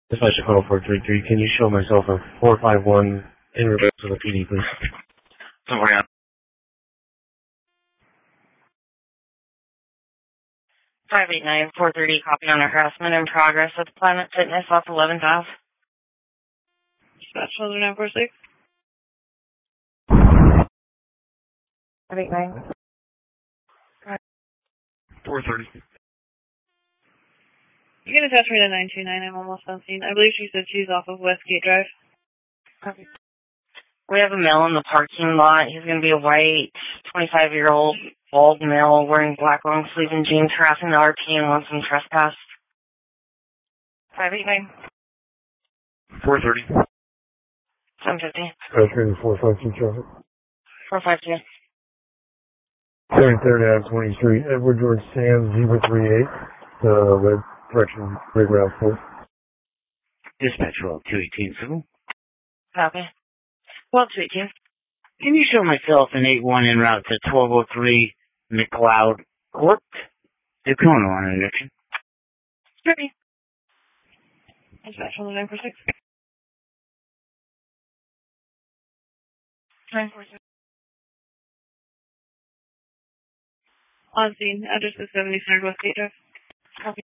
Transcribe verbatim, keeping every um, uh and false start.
Dispatch call four three three. Can you show myself a four five one in reverse to the P D, please? Somewhere out. five eight nine, four thirty, copy on a harassment in progress with Planet Fitness off eleventh Ave. Dispatch one nine four six. five eight nine. four thirty. You can attach me to nine two nine. I'm almost on scene. I believe she said she's off of Westgate Drive. Okay. We have a male in the parking lot. He's going to be a white, twenty-five-year-old, bald male wearing black long-sleeve and jeans, harassing the R P and wants some trespass. five eight nine. four thirty. seven fifty. Okay, four five two traffic. four five two. thirty-third Ave, twentieth Street, Edward George Sands, zero three eight. Uh, red direction, rig route four. Dispatch roll two eighteen civil. Copy. Well, two eighteen. Can you show myself an eight one en route to twelve oh three McLeod Court? Tacoma on an addiction. Copy. Dispatch one nine four six. nine four six. On scene. Address is seventy-third Westgate Drive. Copy.